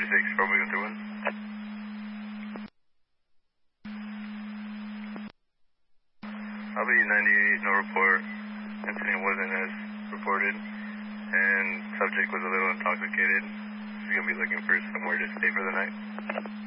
36, Romeo Gunter 1. I'll be 98, no report. Incident wasn't as reported, and subject was a little intoxicated. He's going to be looking for somewhere to stay for the night.